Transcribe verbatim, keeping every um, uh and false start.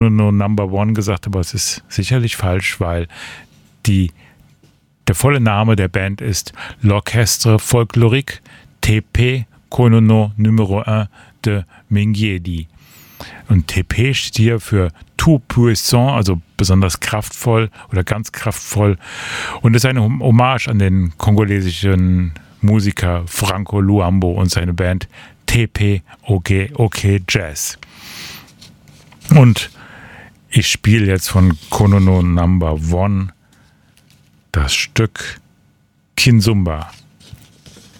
nur Number One gesagt, aber es ist sicherlich falsch, weil die, der volle Name der Band ist L'Orchestre Folklorique T P Konono Numero eins de Mingyedi. Und T P steht hier für Tout Puissant, also besonders kraftvoll oder ganz kraftvoll. Und ist eine Hommage an den kongolesischen Musiker Franco Luambo und seine Band T P O K O K Jazz. Und ich spiele jetzt von Konono Number One das Stück Kinzumba.